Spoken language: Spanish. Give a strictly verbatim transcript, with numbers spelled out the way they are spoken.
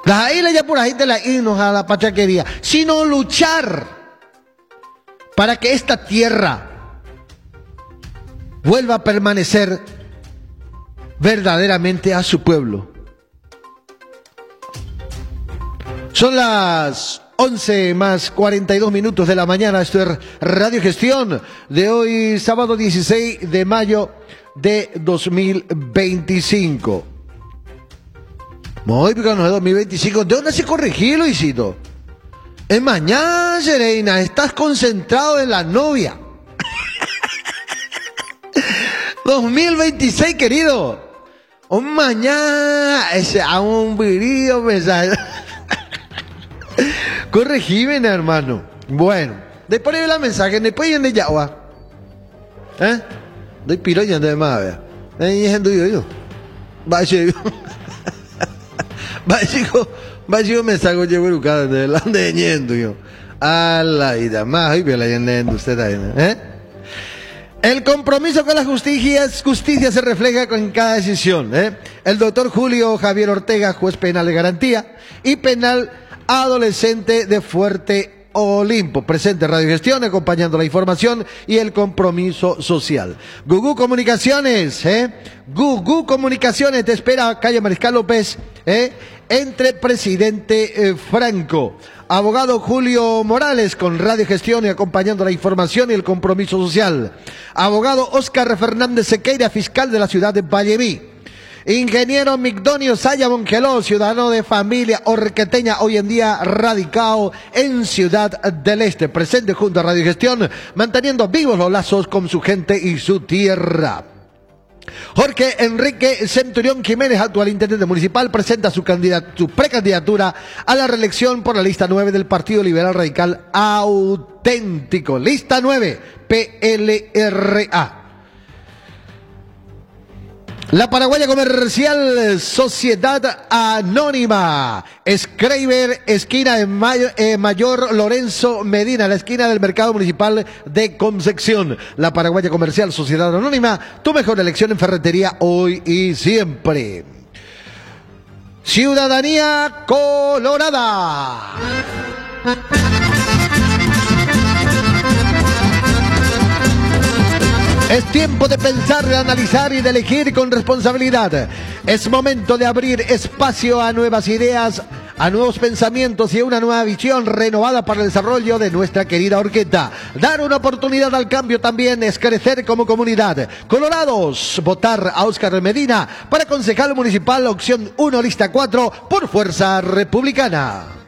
Las islas ya por ahí de la irnos a la pachaquería, sino luchar para que esta tierra vuelva a permanecer verdaderamente a su pueblo. Son las once más cuarenta y dos minutos de la mañana. Esto es Radio Gestión de hoy, sábado dieciséis de mayo de dos mil veinticinco. Muy picano de dos mil veinticinco. ¿De dónde se corregí, Luisito? Es mañana, Serena. Estás concentrado en la novia. dos mil veintiséis, querido. Un mañana. Ese a un virío mensaje. Corregime, hermano. Bueno, después de la mensaje, después de Yagua. ¿Eh? Doy piroña de más, vea. Ahí es yo yo. Vaya yo. Vaya yo. Vaya yo me saco yo educado de la de ñendo yo. A la ida más y ve la ñendo usted ahí, ¿eh? El compromiso con la justicia, justicia se refleja en cada decisión, ¿eh? El doctor Julio Javier Ortega, juez penal de garantía y penal adolescente de Fuerte Olimpo. Presente Radio Gestión, acompañando la información y el compromiso social. Gugú Comunicaciones, ¿eh? Gugú Comunicaciones te espera, calle Mariscal López, ¿eh? Entre Presidente eh, Franco. Abogado Julio Morales con Radio Gestión y acompañando la información y el compromiso social. Abogado Óscar Fernández Sequeira, fiscal de la ciudad de Vallemí. Ingeniero Migdonio Saya Mongeló, ciudadano de familia orqueteña, hoy en día radicado en Ciudad del Este, presente junto a Radio Gestión, manteniendo vivos los lazos con su gente y su tierra. Jorge Enrique Centurión Jiménez, actual intendente municipal, presenta su, su precandidatura a la reelección por la lista nueve del Partido Liberal Radical Auténtico. Lista nueve, P L R A. La Paraguaya Comercial Sociedad Anónima, Schreiber, esquina de Mayor, eh, Mayor Lorenzo Medina, la esquina del Mercado Municipal de Concepción. La Paraguaya Comercial Sociedad Anónima, tu mejor elección en ferretería hoy y siempre. Ciudadanía Colorada. Es tiempo de pensar, de analizar y de elegir con responsabilidad. Es momento de abrir espacio a nuevas ideas, a nuevos pensamientos y a una nueva visión renovada para el desarrollo de nuestra querida Orqueta. Dar una oportunidad al cambio también es crecer como comunidad. Colorados, votar a Óscar Medina para concejal municipal, opción uno, lista cuatro, por Fuerza Republicana.